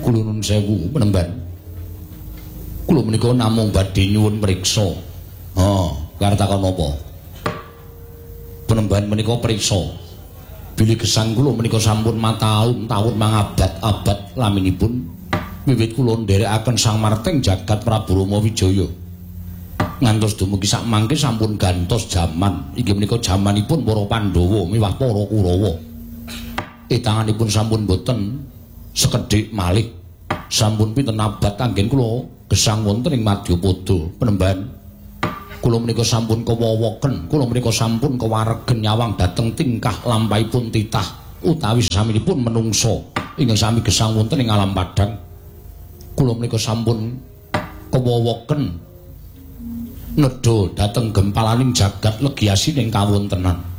Kula nuwun sewu penemban. Kula menika namung badhe nyuwun priksa. Karep takon napa? Penemban menika priksa. Bilih gesang kula menika sampun mataun-taun mangabad-abad laminipun wiwit kula nderekaken Sang Marteng Jagat Prabu Rama Wijaya. Ngantos dumugi sak mangke sampun gantos jaman. Inggih menika jamanipun para Pandhawa miwah para Kurawa. Tanganipun sampun boten sekedhik malih. Sampun pinten abad anggen kula gesang wonten ing Madyapada. Penemban kula menika sampun kewowoken, kula menika sampun kewaregen nyawang dhateng tingkah lampahipun titah utawi saminipun menungsa ingkang sami gesang wonten ing alam padhang. Kula menika sampun kewowoken nedha dhateng gempalaning jagat legiasining kawontenan.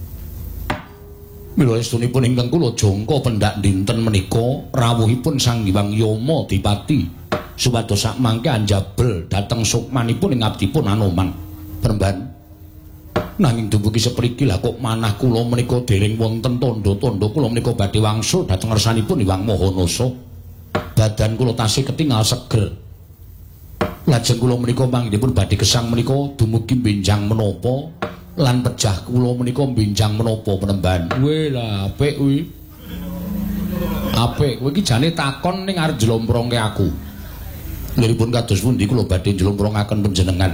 Mila estunipun ingkang kula jangka pendak dinten menika rawuhipun Sang Hyang Yama Dipati supados sak mangke anjabel dhateng sukmanipun ing abdipun Anoman. Penemban nanging dumugi sepriki lah kok manah kula menika dereng wonten tandha-tandha kula menika badhe wangsul dhateng ngersanipun Hyang Mahanasa. Badan kula tasih ketingal seger. Lajeng kula menika panggihipun badhe gesang menika dumugi benjang menapa lan pejah kula menika benjang menapa penemban. Weh lah apik kuwi. Apik kowe iki jane takon ning arep njlomprongke aku. Liripun kados pundi kula badhe njlomprongaken panjenengan.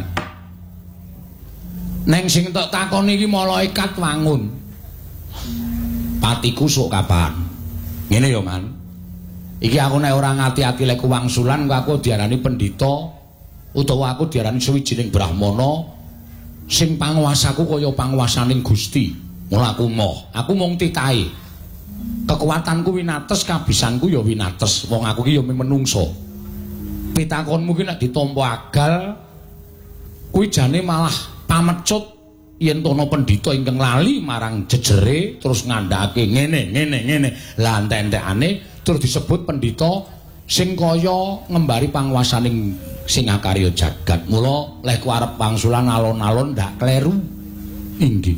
Neng sing tok takoni iki malaikat wangun. Patiku sok kapan? Ngene ya, Man. Iki aku nek ora ngati-ati lek wangsulan aku diarani pendhita utawa aku diarani sawijining brahmana sing panguwasaku kaya panguwasaning Gusti. Mula aku mung titahe. Kekuatanku winates, kabisanku ya winates. Wong aku iki ya menungsa. Pitakonmu ki nek ditampa agal kuwi jane malah pamecut yen tono pendhita ingkang lali marang jejere terus ngandhake ngene. Lah entek-entekane terus disebut pendhita sing kaya ngembari panguwasaning sing akarya jagat. Mula lek arep wangsulan alon-alon ndak kleru. Inggih.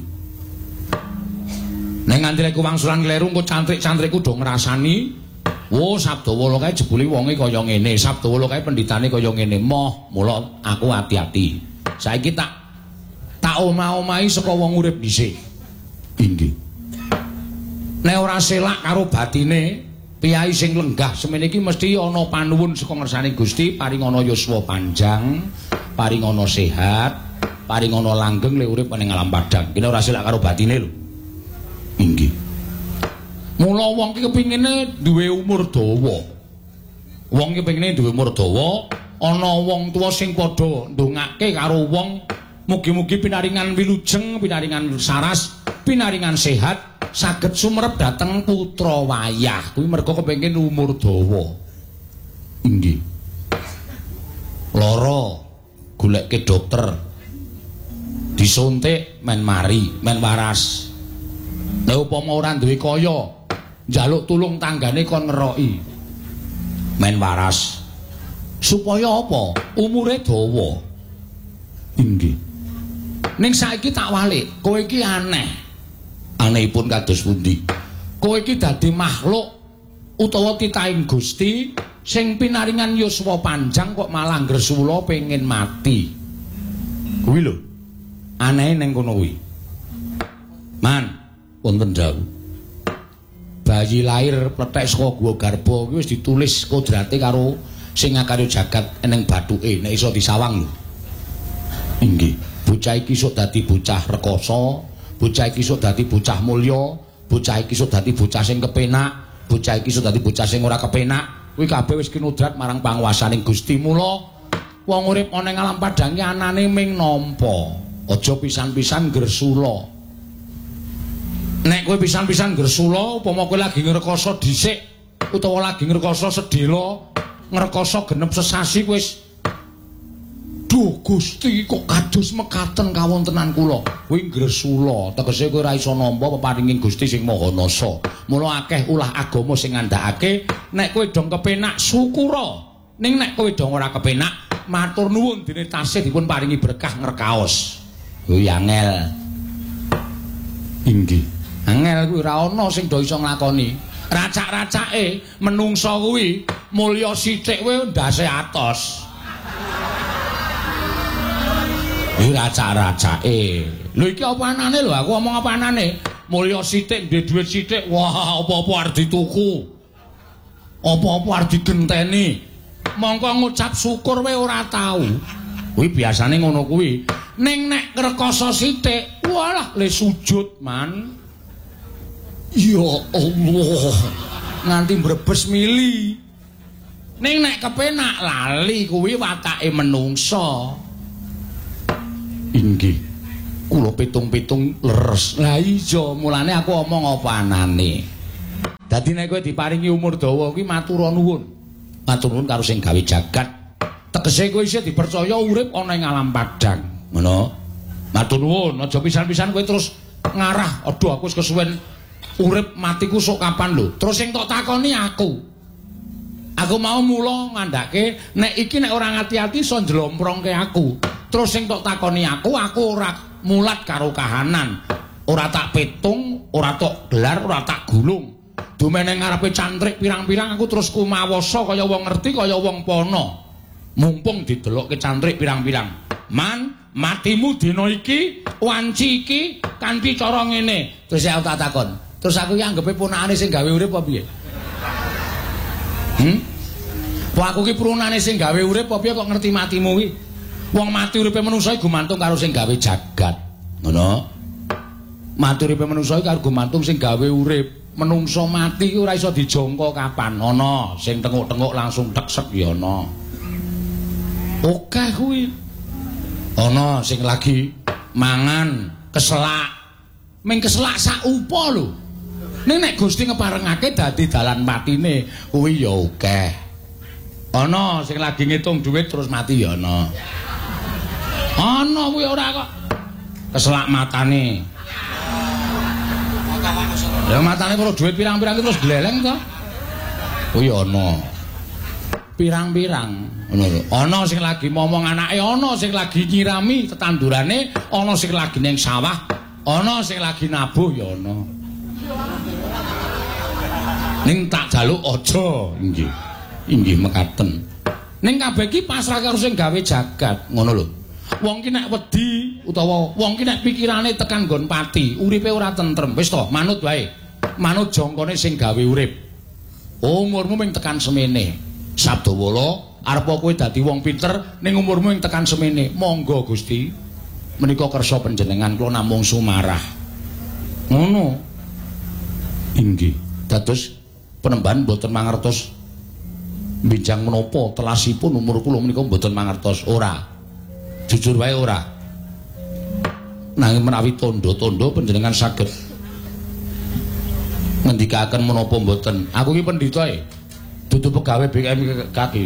Nek nganti lek wangsulan kleru engko cantrik-cantrikku do ngrasani, "Oh, Sabdawala kae jebule wonge kaya ngene, Sabdawala kae pendhitane kaya ngene." Mula aku ati-ati. Saiki tak omah-omahi saka wong urip dhisik. Inggih. Nek ora selak karo batine piyai sing lenggah semene iki mesti ana panuwun saka ngersane Gusti paringana yuswa panjang, paringana sehat, paringana langgeng lek urip ning alam padhang. Kene ora selak karo batine lho. Inggih. Mula wong iki kepingine duwe umur dawa. Wong iki kepingine duwe umur dawa, ana wong tuwa sing padha ndongake karo wong mugi-mugi pinaringan wilujeng, pinaringan saras, pinaringan sehat saged sumerep dhateng putra wayah. Kuwi merga kepengin umur dawa. Inggih. Lara goleke dokter. Disuntik men mari, men waras. Nek upama ora duwe kaya, njaluk tulung tanggane kon ngeroki. Men waras. Supaya apa? Umure dawa. Inggih. Ning saiki tak walik, kowe iki aneh. Anehipun kados pundi? Kowe iki dadi makhluk utawa titahing Gusti sing pinaringan yuswa panjang kok malah gresula pengin mati. Kuwi lho. Anehe ning kono kuwi. Man, wonten dawuh. Bayi lahir pletek saka guwa garba kuwi wis ditulis kodrate karo sing ngakarya jagat ning bathuke nek iso disawang lho. Inggih. Bocah iki sok dadi bocah rekoso, bocah iki sok dadi bocah mulya, bocah iki sok dadi bocah sing kepenak, bocah iki sok dadi bocah sing ora kepenak. Kuwi kabeh wis kinudrat marang panguwasaning Gusti. Mula wong urip ana ing alam padhang iki anane ming nampa. Aja pisan-pisan gresula. Nek kowe pisan-pisan gresula upama kowe lagi ngrekoso dhisik utawa lagi ngrekoso sedhela, ngrekoso genep sesasi wis duh Gusti kok kados mekaten kawontenan kula. Kuwi gresula, tegese kowe ora iso nampa peparinging Gusti sing Mahanasa. Mula akeh ulah agama sing ngandhakake nek kowe dong kepenak syukura. Ning nek kowe dong ora kepenak matur nuwun dene tasih dipun paringi berkah ngrekaos. Kuwi angel. Inggih. Angel kuwi ora ana sing do iso nglakoni. Racak-racake menungsa kuwi mulya sithik kowe ndase atos. Iki raca-racake. Lho iki apa anane lho, aku omong apa anane? Mulya sithik, duwe dhuwit sithik, wah apa-apa arep dituku. Apa-apa arep digenteni. Mongko ngucap syukur kowe ora tau. Kuwi biasane ngono kuwi. Ning nek rekoso sithik, walah le sujud man. Ya Allah. Nganti mbrebes mili. Ning nek kepenak lali kuwi watake menungsa. Inggih. Kula pitung-pitung leres. Lah iya, mulane aku omong apa anane. Dadi nek kowe diparingi umur dawa kuwi matur nuwun. Matur nuwun karo sing gawe jagat. Tegese kowe isih dipercaya urip ana ing alam padang. Ngono. Matur nuwun, aja pisan-pisan kowe terus ngarah, aduh aku wis kesuwen urip matiku sok kapan lho. Terus sing tok takoni aku. Aku mau mula ngandhake nek iki nek ora ngati-ati iso njlomprongke aku. Terus sing tok takoni aku ora mulat karo kahanan. Ora tak petung, ora tok gelar, ora tak gulung. Dumene ngarepe cantrik pirang-pirang aku terus kumawasa kaya wong ngerti kaya wong pono. Mumpung didelokke cantrik pirang-pirang. Man, matimu dina iki, wanci iki kanthi cara ngene. Terus aku tak takon. Terus aku iki anggepe punakane sing gawe urip apa piye? Wah aku ki prunane sing gawe urip apa piye kok ngerti matimu ki? Wong mati uripe manungsa iku gumantung karo sing gawe jagat. Ngono. Mati uripe manungsa iku karo gumantung sing gawe urip. Menungsa mati iku ora iso dijangka kapan. Ana sing tenguk-tenguk langsung teksek ya ana. Oke kuwi. Ana sing lagi mangan keselak. Ming keselak sak upa lho. Ning nek Gusti ngeparengake dadi dalan matine kuwi ya akeh. Ana sing lagi ngitung dhuwit terus mati ya ana. Ana kuwi ora kok. Keselak matane. Ya matane karo dhuwit pirang-pirang terus gleleng to. Kuwi ana. Pirang-pirang ngono lho. Ana sing lagi momong anake, ana sing lagi nyirami tetandurane, ana sing lagi ning sawah, ana sing lagi nabuh ya ana. Ning tak jaluk aja, nggih. Inggih mekaten. Ning kabeh iki pasrah karo sing gawe jagat, ngono lho. Wong ki nek wedi utawa wong ki nek pikirane tekan nggon pati, uripe ora tentrem. Wis to, manut wae. Manut jangkane sing gawe urip. Umurmu mung tekan semene. Sabdawala arep kowe dadi wong pinter ning umurmu mung tekan semene. Monggo Gusti. Menika kersa panjenengan kula namung sumarah. Ngono. Inggih. Dados penemban boten mangertos benjang menapa telasipun umur kula menika boten mangertos ora. Jujur wae ora. Nanging menawi tondo-tondo panjenengan saged ngendikaken menapa mboten. Aku iki pendhita e. Dudu pegawai BMKG.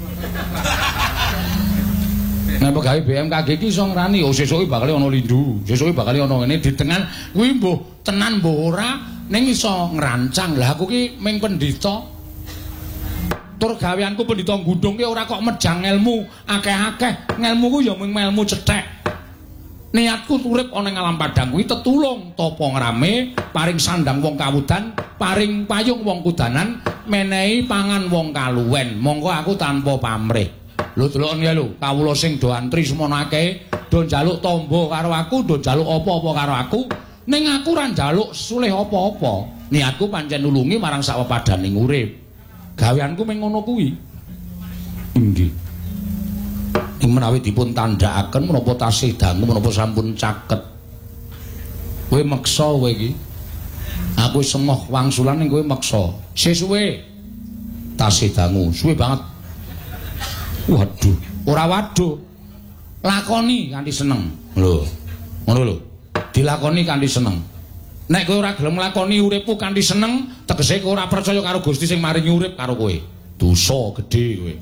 Nek pegawai BMKG iki iso ngrani, oh sesuke bakal ana lindu, sesuke bakal ana ngene ditengan kuwi mbuh tenan mbuh ora ning iso ngrancang. Lah aku ki ming pendhita. Tur gaweanku pendhita ngundhung ki ora kok mejang ilmu akeh-akeh. Ngelmuku ya mung ilmu cethek. Niatku urip ana ing alam padang kuwi tetulung tapa ngrame, paring sandang wong kawudan, paring payung wong kudanan, menehi pangan wong kaluwen. Monggo aku tanpa pamrih. Lho deloken ya lho, kawula sing do antri semono akeh, do njaluk tombo karo aku, do njaluk apa-apa karo aku, ning aku ora njaluk sulih apa-apa. Niatku pancen nulungi marang sawepadaning urip. Gaweanku mung ngono kuwi. Inggih. Ing menawi dipun tandhakaken menapa tasih dangu menapa sampun caket. Kowe meksa kowe iki. Aku wis semoh wangsulan ning kowe meksa. Sesuwe tasih dangu, suwe banget. Waduh, ora waduh. Lakoni kanthi seneng. Lho. Ngono lho. Dilakoni kanthi seneng. Nek kowe ora gelem nglakoni uripmu kanthi seneng, tegese kowe ora percaya karo Gusti sing maringi urip karo kowe. Dosa gedhe kowe.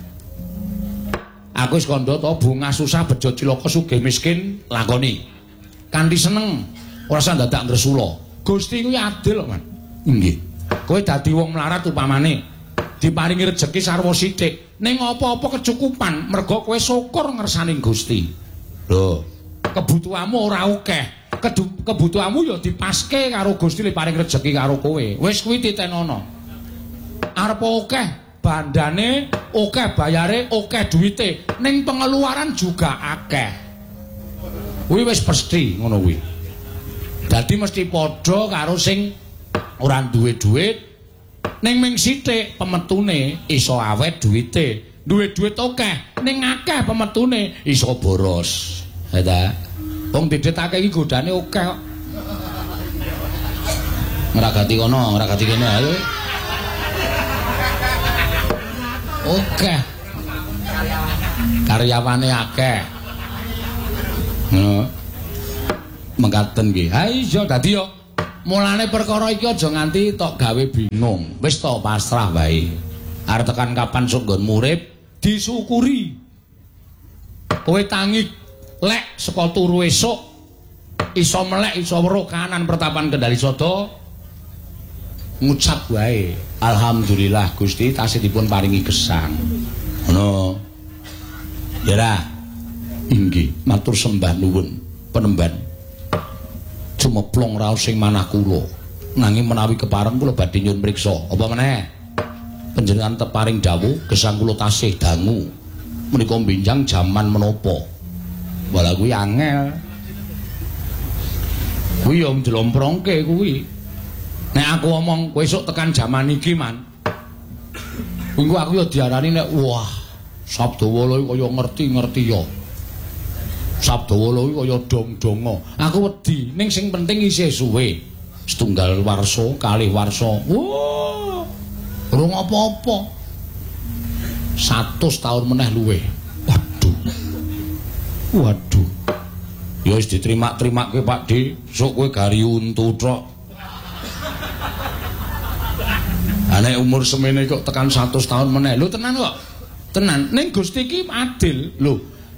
Aku wis kandha to bungah susah bejo cilaka sugih miskin lakoni. Kanthi seneng, ora usah dadak ngresula. Gusti kuwi adil kok, Man. Nggih. Kowe dadi wong mlarat upamane diparingi rejeki sarwa sithik, ning apa-apa kecukupan merga kowe syukur ngersaning Gusti. Lho, kebutuhanmu ora akeh. Kebutuhanmu ya dipaske karo Gusti le paring rejeki karo kowe. Wis kuwi titenono. Arep akeh bandane, akeh bayare, akeh duwite, ning pengeluaran juga akeh. Kuwi wis pasti ngono kuwi. Dadi mesti padha karo sing ora duwe dhuwit, ning ming sithik pemetune iso awet duwite. Duwe dhuwit akeh, ning akeh pemetune iso boros. Ha ta? Wong didhetake iki godane akeh kok. Ngragati kono, ngragati kene ayo. Akeh. Karyawane akeh. Ngono. Mengkaten nggih. Ha iya dadi yo mulane perkara iki aja nganti tok gawe bingung. Wis to pasrah wae. Arep tekan kapan sok nggon urip disyukuri. Kowe tangi lek saka turu esuk iso melek iso weruh kanan pertapan Kendali Sada ngucap wae alhamdulillah Gusti tasih dipun paringi gesang. Ngono. Ya inggih matur sembah nuwun penemban. Cumeplong raos sing manah kula. Nanging menawi kepareng kula badhe nyuwun mriksa. Apa meneh? Panjenengan teparing dawuh gesang kula tasih dangu. Menika benjang jaman menapa? Wala kuwi angel. Kuwi yo njlomprongke kuwi. Nek aku omong kowe esuk tekan jaman iki man. Kuwi aku yo diarani nek wah, Sabdawala iki kaya ngerti-ngerti yo. Sabdawala iki kaya dong-donga. Aku wedi, ning sing penting isih suwe. Setunggal warsa, kalih warsa. Wah. Urung apa-apa. 100 tahun meneh luwih. Waduh. Ya wis diterima-terimake Pak D. Sok kowe gari untu tok. Nek umur semene kok tekan 100 tahun meneh. Lho tenan kok. Tenan. Ning Gusti iki adil. Lho.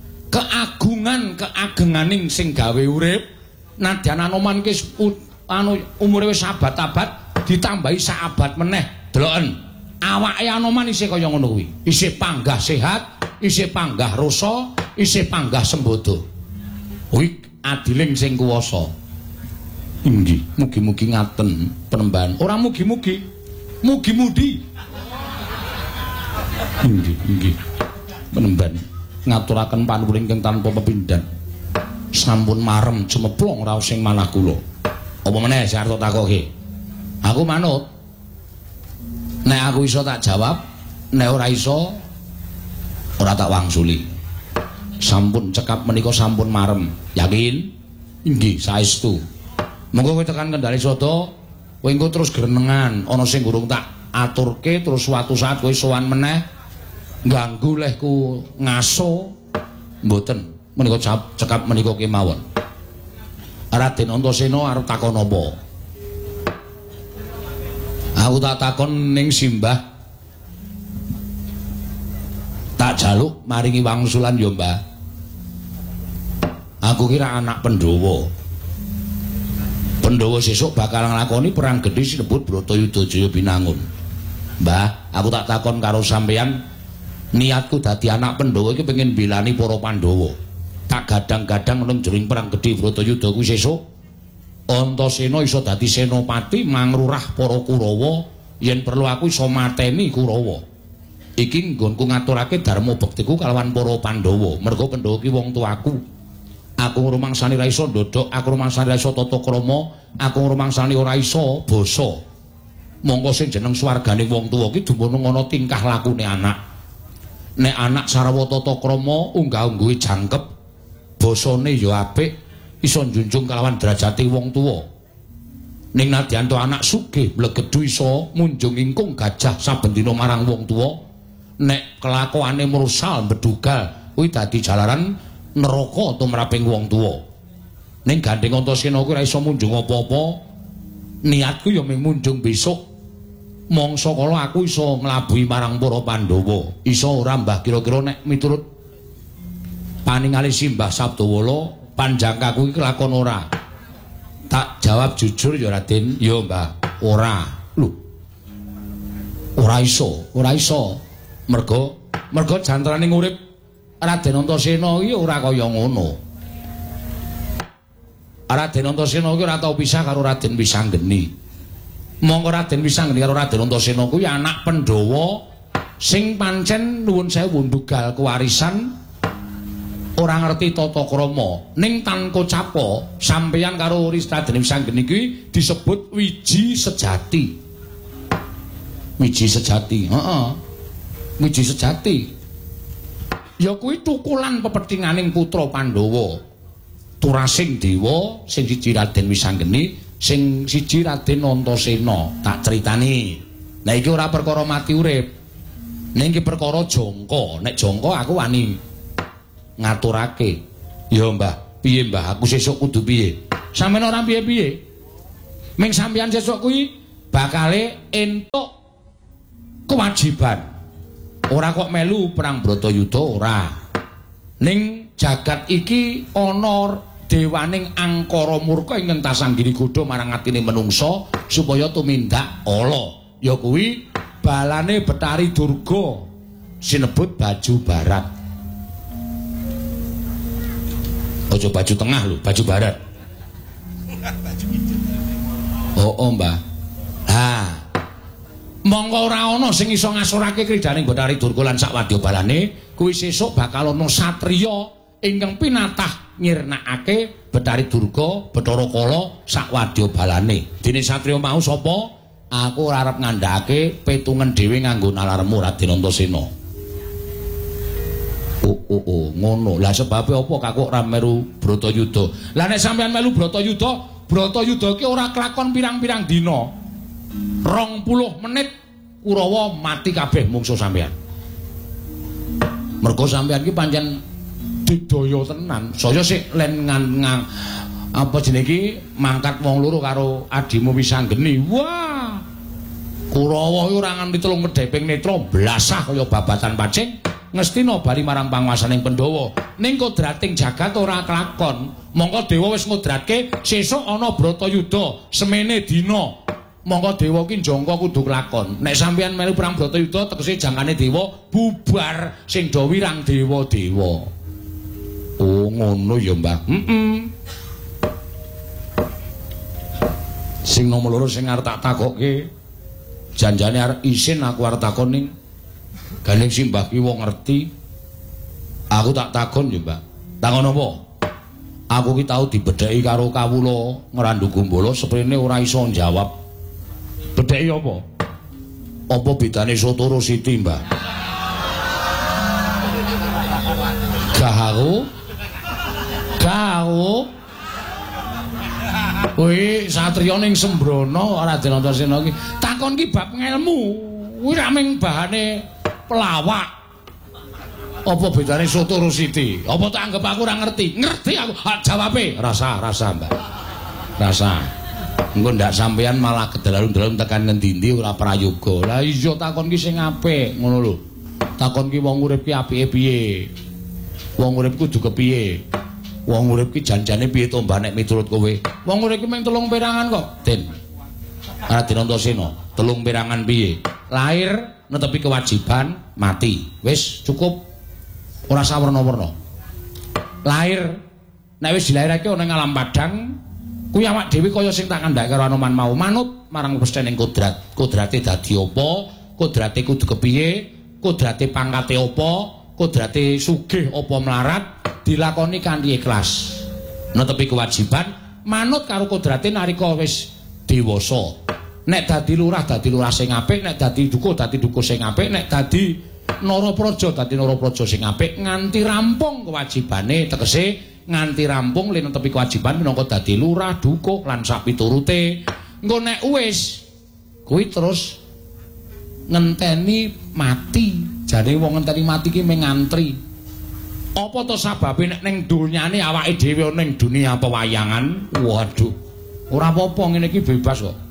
Keagenganing sing gawe urip nadyan Anoman ki umure wis abad-abad ditambahi sak abad meneh. Deloken. Awake Anoman isih kaya ngono kuwi. Isih panggah sehat, isih panggah rasa, isih panggah sembodo. Kuwi adiling sing kuwasa. Inggih, mugi-mugi ngaten penemban. Ora mugi-mugi, mugi-mudi. Inggih. Penemban ngaturaken panuwun ingkang tanpa pepindhan. Sampun marem cemeplong raos sing manah kula. Apa meneh sing arep takoke? Aku manut. Nek aku iso tak jawab, nek ora iso ora tak wangsuli. Sampun cekap menika sampun marem. Yakin? Inggih, saestu. Monggo kowe tekan Kendali Sada, kowe engko terus grenengan, ana sing gurung tak aturke terus suatu saat kowe sowan meneh ganggu lehku ngaso. Mboten, menika cekap menika kemawon. Raden Antasena arep takon apa? Aku tak takon ning simbah. Tak jaluk maringi wangsulan ya, Mbah. Aku kira anak Pandhawa. Pandhawa sesuk bakal nglakoni perang gedhe sinebut Bratayuda Jaya Binangun. Mbah, aku tak takon karo sampeyan, niatku dadi anak Pandhawa iki pengin belani para Pandhawa. Tak gadang-gadang nang jroning perang gedhe Bratayuda kuwi sesuk Antasena iso dadi senopati mangrurah para Kurawa, yen perlu aku iso mateni Kurawa. Iki nggonku ngaturake dharma bektiku kalawan para Pandhawa. Merga Pandhawa ki wong tuaku. Aku ngrumangsani ora iso ndodhok, aku ngrumangsani ora iso tata krama, aku ngrumangsani ora iso basa. Mongko sing jeneng swargane wong tuwa ki dumunung ana tingkah lakune anak. Nek anak sarwa tata krama, unggah-ungguhe jangkep, basane ya apik, iso njunjung kalawan derajate wong tuwa. Ning nadyan to anak sugih mlegedhu iso munjung ingkung gajah saben dina marang wong tuwa. Nek kelakuane mersal bedugal kuwi dadi jalaran neraka tumraping wong tuwa. Ning Gandeng Antasena kuwi ora iso munjung apa-apa. Niatku ya mung munjung besok. Mangsa kala aku iso nglabuhi marang para Pandhawa. Iso ora Mbah kira-kira nek miturut paningali Simbah Sabdawala panjangkaku iki kelakon ora? Tak jawab jujur ya Raden. Ya Mbah, ora. Lho. Ora iso. Merga jantraning urip Raden Antasena iki ora kaya ngono. Raden Antasena iki ora tau pisah karo Raden Wisanggeni. Monggo Raden Wisanggeni karo Raden Antasena kuwi anak Pandhawa sing pancen nuwun sewu ndugal kewarisan ora ngerti tata krama ning tanpa capo sampeyan karo Ristadene Wisanggeni kuwi disebut wiji sejati. Wiji sejati, heeh. Wiji sejati. Ya kuwi tukulan pepethinaning putra Pandhawa. Turasing dewa sing siji Raden Wisanggeni, sing siji Raden Antasena. Tak critani. Lah iki ora perkara mati urip. Ning iki perkara jangka. Nek jangka aku wani ngaturake. Ya Mbah, piye Mbah? Aku sesuk kudu piye? Sampeyan ora piye-piye. Ming sampeyan sesuk kuwi bakale entuk kewajiban. Ora kok melu perang Bratayuda ora. Ning jagat iki ana dewaning angkara murka ing ngentasang Girigoda marang atine menungsa supaya tumindak ala. Ya kuwi balane Betari Durga sinebut baju barat. Ojo baju tengah lho, baju barat. Oh, Mbah. Ha. Mongko ora ana sing iso ngasurake kridaning Betari Durga lan sak wadyabalane, kuwi sesuk bakal ana satriya ingkang pinatah nyirnakake Betari Durga, Bathara Kala sak wadyabalane. Dene satriya mau sapa? Aku ora arep ngandhakake petungen dhewe nganggo nalarmu Raden Antasena. Oh, ngono. Lah sebabe apa kakuk ora meru Bratayuda? Lah nek sampean melu Bratayuda, Bratayuda ki ora kelakon pirang-pirang dina. 20 menit Kurawa mati kabeh mungsuh sampean. Mergo sampean ki pancen didaya tenan. Saya sik len apa jenenge iki mangkat wong loro karo adimu Wisanggeni. Wah. Kurawa ki ora nganti 3 kedheping netra blasah kaya babatan pacing. Ngestina bali marang panguwasaning Pandhawa ning kodrating jagat ora kelakon. Mongko dewa wis ngudratke sesuk ana Bratayuda semene dina. Mongko dewa ki jangka kudu kelakon. Nek sampeyan melu perang Bratayuda tegese jangkane dewa bubar sing do wirang dewa-dewa. Oh ngono ya Mbah. Sing nomor loro sing arep tak takokke janjane arep isin aku arep takon ning Gandeng Simbah ki wong ngerti. Aku tak takon ya, Mbak. Takon apa? Aku ki tau dibedheki karo kawula ngrandu Gumbala seprene ora iso njawab. Bedheki apa? Apa bedane soto karo siti, Mbak? Gaharu. Kuwi satriya ning Sembrono Raden Antasena ki. Takon ki bab ngelmu. Kuwi ra mung bahane pelawak. Apa bedane soto karo siti? Apa tak anggap aku ora ngerti? Ngerti aku. Jawabe rasa, Mbak. Rasa. Engko ndak sampeyan malah kedalalun-dalalun tekan ngendi-endi ora prayoga. Lah iya takon ki sing apik, ngono lho. Takon ki wong urip ki apike piye? Wong urip kudu kepiye? Wong urip ki janjane piye to, Mbak nek miturut kowe? Wong urip ki mung 3 perangan kok, Den. Raden Antasena, 3 perangan piye? Lahir netepi kewajiban, mati. Wis cukup. Ora sawerna-werna. Lahir nek wis dilairake ana ing alam padang, kuwi awak dhewe kaya sing tak kandhake karo Anoman mau, manut marang pestening kodrat. Kodrate dadi apa? Kodrate kudu kepiye? Kodrate pangkate apa? Kodrate sugih apa melarat? Dilakoni kanthi ikhlas. Netepi kewajiban, manut karo kodrate nalika wis dewasa. Nek dadi lurah sing apik, nek dadi dukuh sing apik, nek dadi narapraja sing apik nganti rampung kewajibane, tegese nganti rampung len netepi kewajiban minangka dadi lurah, dukuh lan sak piturute. Engko nek wis kuwi terus ngenteni mati. Jane wong ngenteni mati ki mung ngantri. Apa to sababe nek ning donyane awake dhewe ning dunia pewayangan? Waduh. Ora apa-apa ngene iki bebas kok.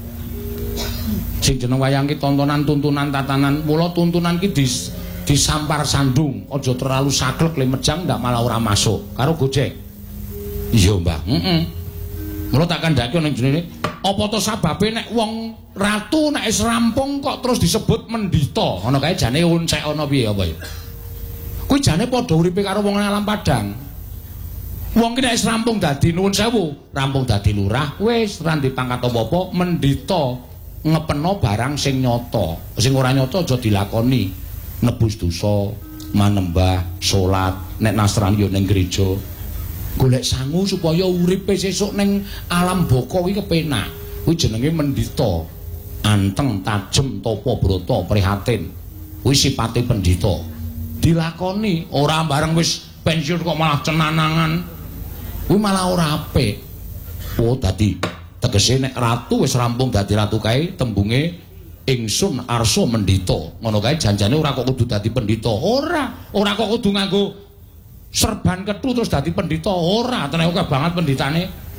Sing jeneng wayang ki tontonan, tuntunan, tatanan. Mula tuntunan ki disampar sandung, aja terlalu saklek le mejang ndak malah ora masuk karo Gojek. Iya, Mbah. Mula tak kandhake ning jenenge apa to sababe nek wong ratu nek wis rampung kok terus disebut mendita. Ana kae jane unsek ana piye apa ya? Kuwi jane padha uripe karo wong alam padang. Wong ki nek wis rampung dadi nuwun sewu, rampung dadi lurah, wis ora dipangkat apa-apa, mendita. Ngepeno barang sing nyata. Sing ora nyata aja dilakoni. nebus dosa, manembah, salat, nek Nasrani ya ning gereja. Golek sangu supaya uripe sesuk ning alam baka kuwi kepenak. Kuwi jenenge mendita. Anteng, tajem, tapa brata, prihatin. Kuwi sipate pendhita. Dilakoni ora bareng wis pensiun kok malah cenanangan. Kuwi malah ora apik. Oh dadi tegese nek ratu wis rampung dadi ratu kae tembunge ingsun arsa mendhita. Ngono kae janjane ora kok kudu dadi pendhita. Ora kok kudu nganggo serban kethu terus dadi pendhita. Ora, tenan akeh banget pendhitane.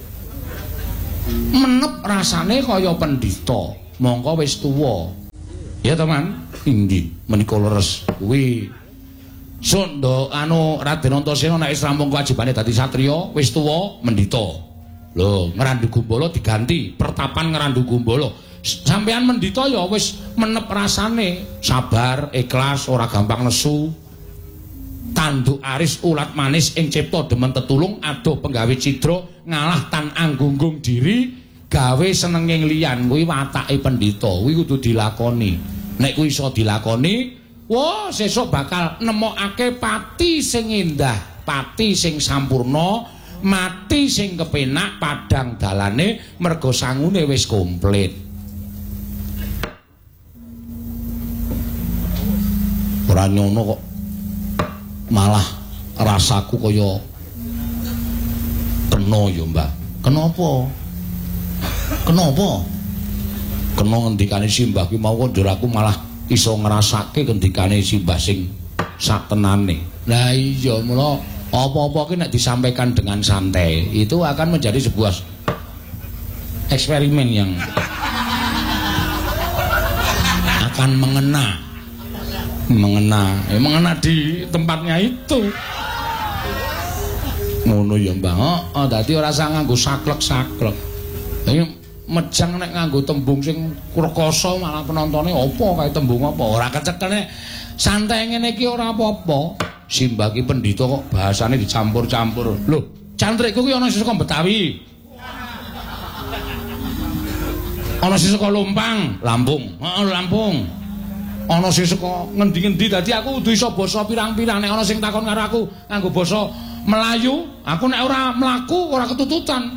Menep rasane kaya pendhita, mongko wis tuwa. Ya teman, inggih menika leres kuwi Sunda Raden Antasena nek wis rampung kewajibane dadi satriya, wis tuwa mendhita. Lho, ngrandu gumbala diganti pertapan ngrandu gumbala. Sampeyan mendhita ya wis menep rasane, sabar, ikhlas, ora gampang nesu. Tanduk aris ulat manis ing cipta demen tetulung, adoh penggawe cidra, ngalah tan anggunggung diri, gawe senenging liyan. Kuwi watake pendhita, kuwi kudu dilakoni. Nek kuwi iso dilakoni, wah sesuk bakal nemokake pati sing indah, pati sing sampurna, mati sing kepenak, padang dalane merga sangune wis komplit. Ora nyono kok malah rasaku kaya kena ya Mbak. Kenapa? Kena ngendikane Simbah ki mau kok aku malah iso ngrasake ngendikane Simbah sing satenane. Lah iya mula apa-apa ki nek disampaikan dengan santai itu akan menjadi sebuah eksperimen yang akan mengena di tempatnya itu. Ngono ya Mbah. Heeh, dadi ora usah nganggo saklek-saklek. Iki mejang nek nganggo tembung sing rekoso malah penontone apa kae tembung apa. Ora kecekel nek santai ngene iki ora apa-apa. Simbah ki pendhita kok bahasane dicampur-campur. Lho, cantrikku ki ana sing saka Betawi. Ana sing saka Lumpang, Lampung. Heeh, Lampung. Ana sing saka ngendi-endi dadi aku kudu iso basa pirang-pirang. Nek ana sing takon karo aku nganggo basa Melayu, aku nek ora mlaku ora ketututan.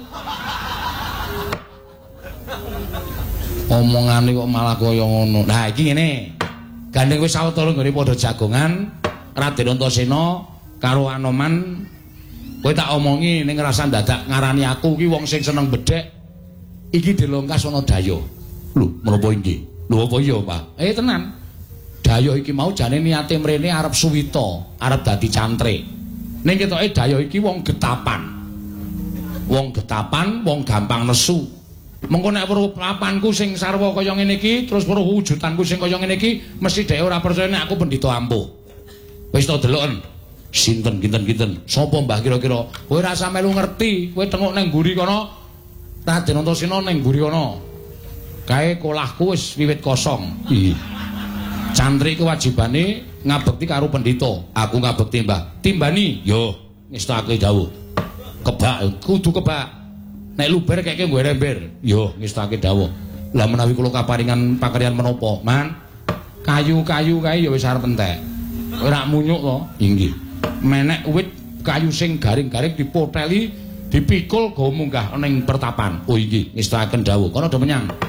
Omongane kok malah kaya ngono. Nah iki ngene. Gandeng wis sawetara nggone padha jagongan, Raden Antasena karo Anoman. Kowe tak omongi ning ngrasa dadak ngarani aku ki wong sing seneng bedhek. Iki dilongkas ana daya. Lho, menapa inggih? Lho apa iya, Pak? Tenan. Daya iki mau jane niate mrene arep suwita, arep dadi cantrik. Ning ketoke daya iki wong getapan. Wong getapan, wong gampang nesu. Mengko nek weruh papanku sing sarwa kaya ngene iki, terus weruh wujudanku sing kaya ngene iki, mesti dhek ora percaya nek aku pendhita ampuh. Wis to deloken. Sinten kinten-kinten? Sapa Mbah kira-kira? Kowe ora usah melu ngerti, kowe tengok nang mburi kono. Raden Antasena nang mburi kono. Kae kolahku wis wiwit kosong. Cantrik kewajibane ngabekti karo pendhita. Aku ngabekti Mbah. Timbani, yo ngestake dawuh. Kebak, kudu kebak. Nek luber keke nggo rember, yo ngestake dawuh. Lah menawi kula kaparingan pakaryan menapa, Man? Kayu-kayu kae ya wis arep entek. Ora munyuk to? Inggih. Menek wit kayu sing garing-garing dipoteli, dipikul go munggah ning pertapan. Oh inggih, ngestaken dawuh. Kono do menyang.